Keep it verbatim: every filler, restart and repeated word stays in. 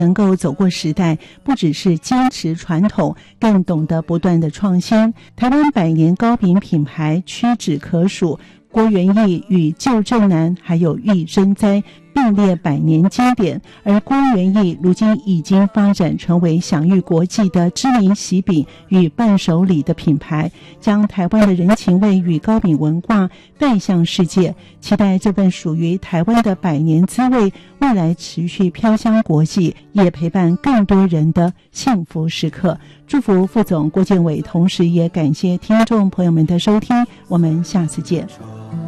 能够走过时代，不只是坚持传统，更懂得不断的创新。台湾百年糕饼品牌屈指可数，郭元益与旧正南还有玉珍栽并列百年经典，而郭元益如今已经发展成为享誉国际的知名喜饼与伴手礼的品牌，将台湾的人情味与糕饼文化带向世界。期待这份属于台湾的百年滋味未来持续飘香国际，也陪伴更多人的幸福时刻。祝福副总郭建伟，同时也感谢听众朋友们的收听，我们下次见。